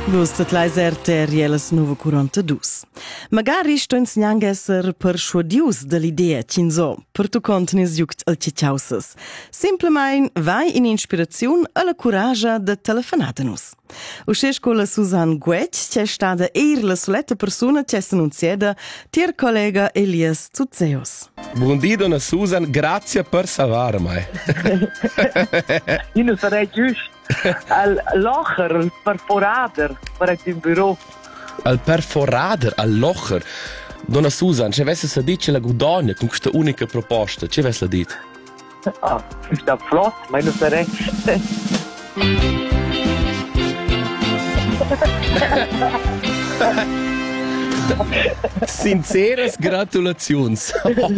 Vus tatlais RTRLs nuova 42. Magari sto insegnando esser persuadius dell'idea cinzo, per tu contenis juct al cicciausas. Simplemente vai in inspirazione alla coragia de telefonatenus. Usces con la Susan Guetsch, c'è stata la soletta persona che si annunziada, tier collega Elias Zutzeus. Buondì, donna Susan, grazie per salvarmi. Io non sarei giusto. Al locher, al perforader, per il bureau. Al perforader, al locher. Donna Susan, ci avesse sa dice la guadagna con questa unica proposta, ci avesse la dit? Ah, sta flott, ma non sarei. Sinceras gratulazions.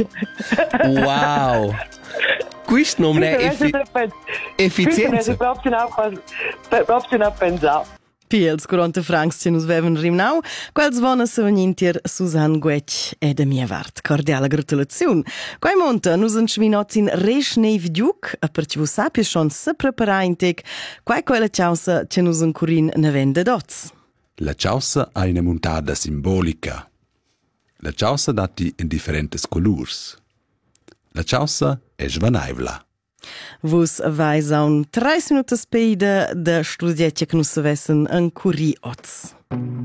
Wow. Questo non è efficienza. Proprio a pensare. Piels 40 francs ce nus vevan rimnau, quals vona se venintier Susan Guetsch e da mia vart. Cordiale gratulazione. Quai monta, nus enschwinots in reschneiv diuc, a perci vus sapia schon se prepara in tec, quai quella ciausa ce nus encurin ne vende dots. La ciausa ha una montada simbolica. La ciausa dati in differentes colors. La ciausa è svanaivla. Vus vais a un 3 minutos peida da studietja che nus vessen en curi oz.